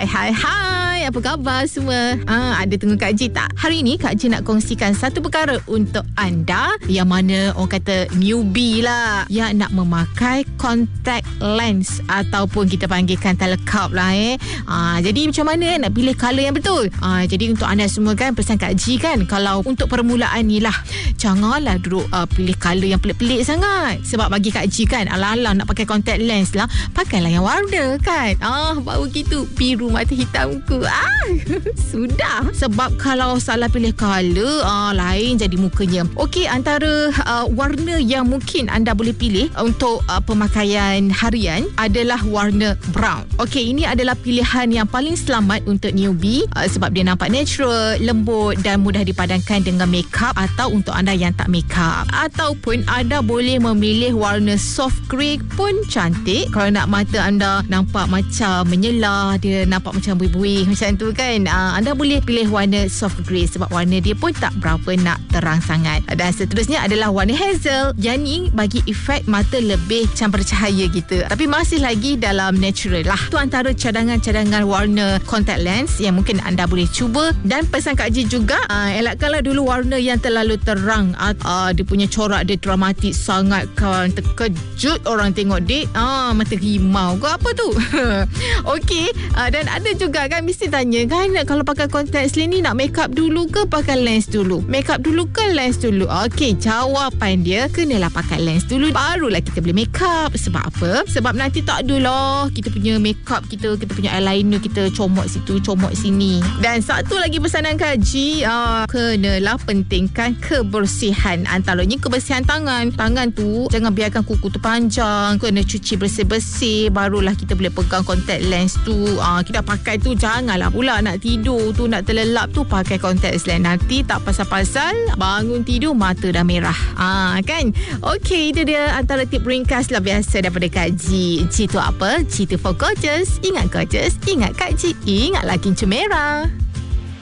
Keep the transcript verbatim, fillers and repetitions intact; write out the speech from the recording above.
hai, hai. Apa khabar semua? Ha, ada tengok Kak Ji tak? Hari ni Kak Ji nak kongsikan satu perkara untuk anda yang mana orang kata newbie lah, yang nak memakai contact lens ataupun kita panggilkan telekap lah eh. Ha, jadi macam mana nak pilih colour yang betul? Ha, jadi untuk anda semua kan, pesan Kak Ji kan, kalau untuk permulaan ni lah, janganlah duduk uh, pilih colour yang pelik-pelik sangat. Sebab bagi Kak Ji kan, ala-ala nak pakai contact lens lah, pakailah yang warna kan. Ah, baru gitu, biru mata hitamku. Ah, sudah. Sebab kalau salah pilih colour, ah, lain jadi mukanya. Okey, antara uh, warna yang mungkin anda boleh pilih untuk uh, pemakaian harian adalah warna brown. Okey, ini adalah pilihan yang paling selamat untuk newbie uh, sebab dia nampak natural, lembut dan mudah dipadankan dengan makeup, atau untuk anda yang tak makeup. Ataupun anda boleh memilih warna soft grey pun cantik. Kalau nak mata anda nampak macam menyelah, dia nampak macam buih-buih macam tu kan, uh, anda boleh pilih warna soft grey sebab warna dia pun tak berapa nak terang sangat. Dan seterusnya adalah warna hazel, yang ni bagi efek mata lebih macam bercahaya gitu, tapi masih lagi dalam natural lah. Tu antara cadangan-cadangan warna contact lens yang mungkin anda boleh cuba. Dan pesan Kak Ji juga, uh, elakkanlah dulu warna yang terlalu terang. Uh, dia punya corak dia dramatik sangat kan, terkejut orang tengok dek, ah, mata rimau ke apa tu. Okey, uh, dan ada juga kan mesti tanya kan, kalau pakai contact lens ni nak makeup dulu ke pakai lens dulu? Makeup dulu ke lens dulu? Okey, jawapan dia kenalah pakai lens dulu, barulah kita boleh makeup. Sebab apa? Sebab nanti tak adalah kita punya makeup kita, kita punya eyeliner kita comot situ, comot sini. Dan satu lagi pesanan Kak Ji, uh, kenalah pentingkan kebersihan. Antaranya kebersihan tangan. Tangan tu jangan biarkan kuku tu panjang, kena cuci bersih-bersih, barulah kita boleh pegang contact lens tu. uh, Kita pakai tu, janganlah pula nak tidur tu, nak terlelap tu pakai contact lens. Nanti tak pasal-pasal bangun tidur mata dah merah, ah, kan. Okey, itu dia antara tip ringkas lah biasa daripada Kak Ji. Ji tu apa? Ji tu for gorgeous. Ingat gorgeous, ingat Kak Ji, ingatlah kincu merah.